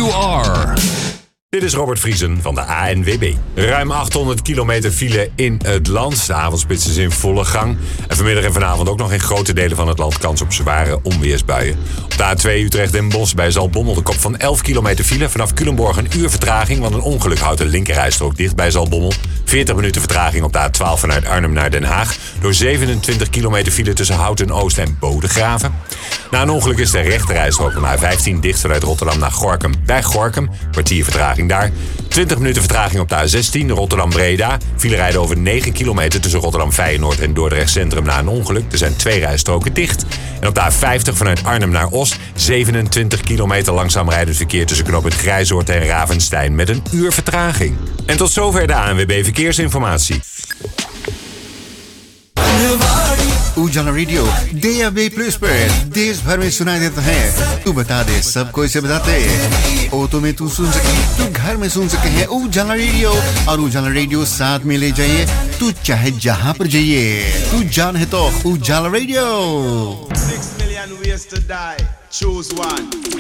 you are. Dit is Robert Vriesen van de ANWB. Ruim 800 kilometer file in het land. De avondspits is in volle gang. En vanmiddag en vanavond ook nog in grote delen van het land kans op zware onweersbuien. Op de A2 Utrecht-Den Bosch bij Zaltbommel de kop van 11 kilometer file. Vanaf Culemborg een uur vertraging, want een ongeluk houdt de linkerrijstrook dicht bij Zaltbommel. 40 minuten vertraging op de A12 vanuit Arnhem naar Den Haag. Door 27 kilometer file tussen Houten-Oost en Bodegraven. Na een ongeluk is de rechterrijstrook van A15 dicht vanuit Rotterdam naar Gorinchem bij Gorinchem. Kwartier vertraging daar. 20 minuten vertraging op de A16 Rotterdam-Breda. File rijden over 9 kilometer tussen Rotterdam-Feyenoord en Dordrecht Centrum na een ongeluk. Er zijn 2 rijstroken dicht. En op de A50 vanuit Arnhem naar Os 27 kilometer langzaam rijdend verkeer tussen knooppunt Grijzoord en Ravenstein met een uur vertraging. En tot zover de ANWB Verkeersinformatie. Ujala radio DAB+ पर देश भर में सुनाई देता है। तू बता दे सबको इसे बताते। ऑटो में तू सुन सके, तू घर में सुन सके है उजाला रेडियो और उजाला रेडियो साथ में ले जाइए। तू चाहे जहां पर जाइए, तू जान है तो उजाला रेडियो। 6 million ways to die. Choose one.